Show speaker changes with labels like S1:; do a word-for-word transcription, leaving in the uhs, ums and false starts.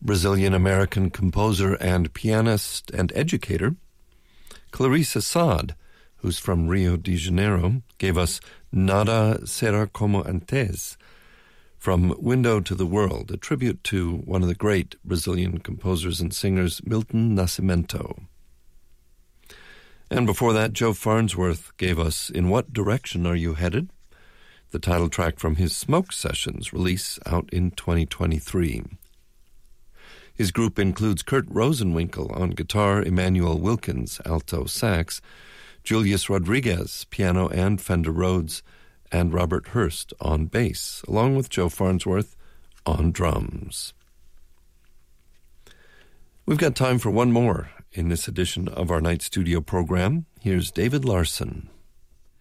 S1: Brazilian-American composer and pianist and educator. Clarissa Saad, who's from Rio de Janeiro, gave us Nada Será Como Antes, from Window to the World, a tribute to one of the great Brazilian composers and singers, Milton Nascimento. And before that, Joe Farnsworth gave us In What Direction Are You Headed?, the title track from his Smoke Sessions release out in twenty twenty-three. His group includes Kurt Rosenwinkel on guitar, Emmanuel Wilkins, alto sax, Julius Rodriguez, piano and Fender Rhodes, and Robert Hurst on bass, along with Joe Farnsworth on drums. We've got time for one more in this edition of our Night Studio program. Here's David Larson.